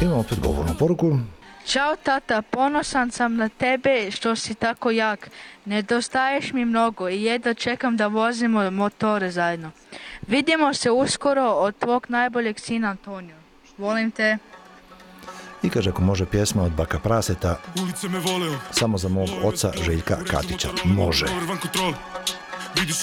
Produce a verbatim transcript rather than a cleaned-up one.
Imamo opet govornu poruku. Ćao tata, ponosan sam na tebe što si tako jak. Nedostaješ mi mnogo i jedva čekam da vozimo motore zajedno. Vidimo se uskoro od tvog najboljeg sina Antonija. Volim te. I kaže ako može pjesma od Baka Praseta samo za mog oca Željka Katića. Može. Vidiš